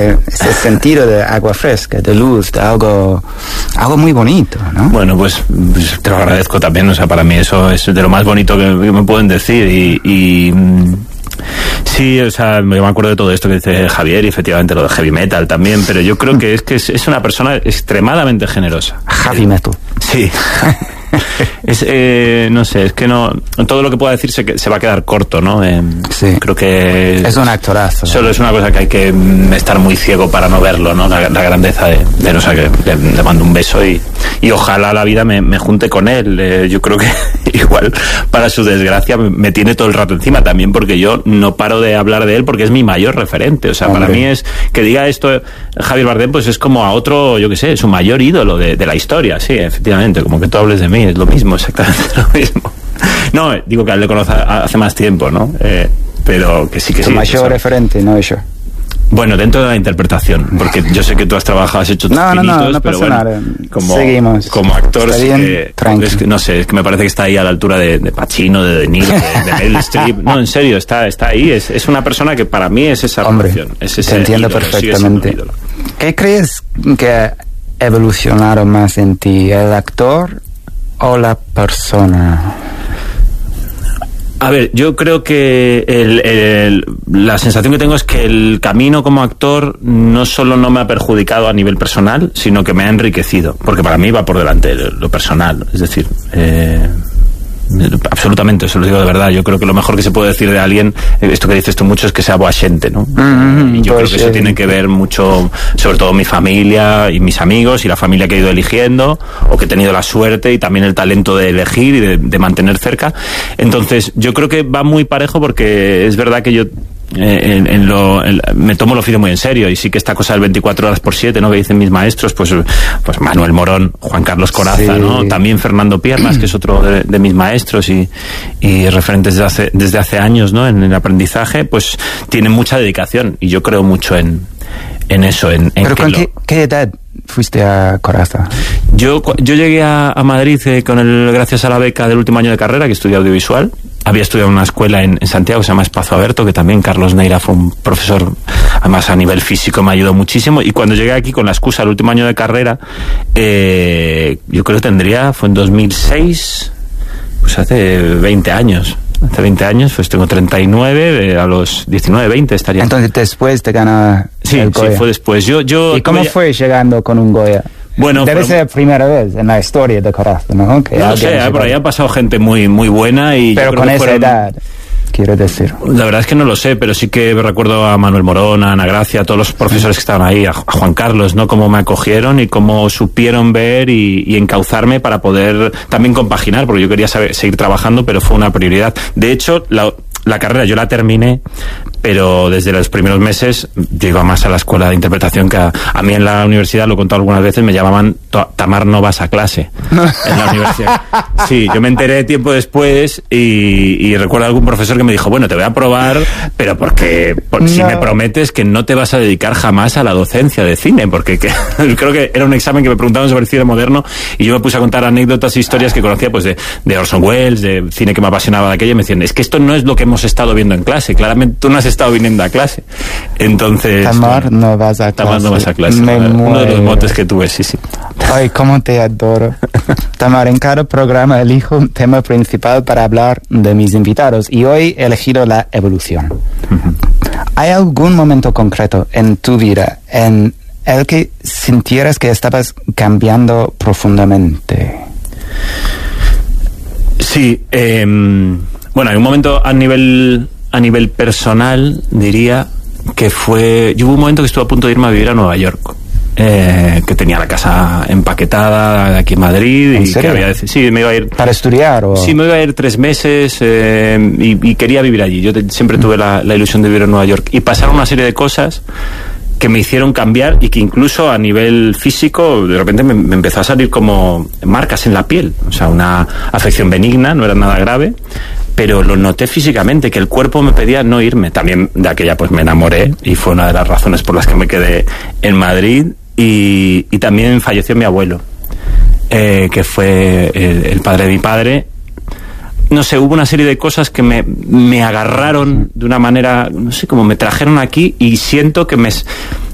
ese sentido de agua fresca, de luz, de algo muy bonito, ¿no? Bueno, pues te lo agradezco también, o sea, para mí eso es de lo más bonito que me pueden decir y sí, o sea, yo me acuerdo de todo esto que dice Javier y efectivamente lo de heavy metal también, pero yo creo que es una persona extremadamente generosa. Heavy metal. Sí. No sé, es que no, todo lo que pueda decir se va a quedar corto, ¿no? Sí. Creo que es un actorazo. Solo es una cosa que hay que estar muy ciego para no verlo, ¿no? La grandeza de él, o sea, que le mando un beso y ojalá la vida me junte con él. Yo creo que igual, para su desgracia, me tiene todo el rato encima también, porque yo no paro de hablar de él porque es mi mayor referente. O sea, para mí es que diga esto Javier Bardem, pues es como a otro, yo qué sé, su mayor ídolo de la historia. Sí, efectivamente, como que tú hables de mí, es lo mismo, exactamente lo mismo. No, digo que a él le conozco hace más tiempo, ¿no? Pero que sí. Tu mayor referente, no yo. Bueno, dentro de la interpretación, porque yo sé que tú has trabajado, has hecho tus pinitos, no pero pasa bueno, nada. Seguimos. Como actor, sí que, no sé, es que me parece que está ahí a la altura de Pacino, de Niro, de Meryl Streep. No, en serio, está ahí. Es una persona que para mí es esa relación. Es ese te entiendo ídolo, perfectamente. ¿Qué crees que ha evolucionado más en ti, el actor o la persona? A ver, yo creo que la sensación que tengo es que el camino como actor no solo no me ha perjudicado a nivel personal, sino que me ha enriquecido, porque para mí va por delante lo personal, es decir, absolutamente, eso lo digo de verdad. Yo creo que lo mejor que se puede decir de alguien, esto que dices tú mucho, es que sea boa xente, ¿no? Y yo creo que eso tiene que ver mucho, sobre todo mi familia y mis amigos y la familia que he ido eligiendo, o que he tenido la suerte y también el talento de elegir y de mantener cerca. Entonces, yo creo que va muy parejo, porque es verdad que yo me tomo el oficio muy en serio, y sí que esta cosa del 24 horas por 7, ¿no?, que dicen mis maestros, pues Manuel Morón, Juan Carlos Corazza, sí, ¿no? También Fernando Piernas, que es otro de mis maestros y referentes desde hace años, ¿no?, en el aprendizaje, pues tienen mucha dedicación, y yo creo mucho en eso. ¿Pero con qué edad fuiste a Corazza? Yo llegué a Madrid gracias a la beca del último año de carrera, que estudié audiovisual. Había estudiado en una escuela en Santiago que se llama Espacio Aberto, que también Carlos Neira fue un profesor, además a nivel físico me ayudó muchísimo. Y cuando llegué aquí con la excusa del último año de carrera, yo creo que fue en 2006, pues hace 20 años. Hace 20 años, pues tengo 39, a los 19, 20 estaría. Entonces después te gana el Goya. Sí, fue después. ¿Y cómo fue llegando con un Goya? Bueno, debe ser la primera vez en la historia de Corazza, ¿no? Que no sé, por ahí ha pasado gente muy, muy buena y pero yo creo con que esa edad, quiero decir. La verdad es que no lo sé, pero sí que recuerdo a Manuel Morón, a Ana Gracia, a todos los profesores que estaban ahí, a Juan Carlos, ¿no?, cómo me acogieron y cómo supieron ver y encauzarme para poder también compaginar, porque yo quería seguir trabajando, pero fue una prioridad. De hecho, la carrera yo la terminé, pero desde los primeros meses yo iba más a la escuela de interpretación, que a mí en la universidad, lo he contado algunas veces, me llamaban Tamar, no vas a clase en la universidad. Sí, yo me enteré tiempo después y recuerdo algún profesor que me dijo, bueno, te voy a probar, pero si me prometes que no te vas a dedicar jamás a la docencia de cine, porque creo que era un examen que me preguntaban sobre el cine moderno y yo me puse a contar anécdotas e historias que conocía, pues de Orson Welles, de cine que me apasionaba de aquello, y me decían, es que esto no es lo que hemos estado viendo en clase, claramente tú no has estado viniendo a clase. Entonces, Tamar, no vas a clase. Tamar, no vas a clase. Uno de los motes que tuve, sí. Ay, cómo te adoro. Tamar, en cada programa elijo un tema principal para hablar de mis invitados, y hoy he elegido la evolución. ¿Hay algún momento concreto en tu vida en el que sintieras que estabas cambiando profundamente? Sí, bueno, hay un momento a nivel personal, diría, que fue... Yo hubo un momento que estuve a punto de irme a vivir a Nueva York, que tenía la casa empaquetada aquí en Madrid. ¿En y serio? que sí, me iba a ir... ¿Para estudiar o...? Sí, me iba a ir 3 meses y quería vivir allí. Yo siempre tuve la ilusión de vivir en Nueva York. Y pasaron una serie de cosas que me hicieron cambiar, y que incluso a nivel físico de repente me empezó a salir como marcas en la piel, o sea, una afección benigna, no era nada grave, pero lo noté físicamente, que el cuerpo me pedía no irme. También de aquella pues me enamoré, y fue una de las razones por las que me quedé en Madrid, y también falleció mi abuelo, que fue el padre de mi padre. No sé, hubo una serie de cosas que me agarraron de una manera, no sé, como me trajeron aquí, y siento que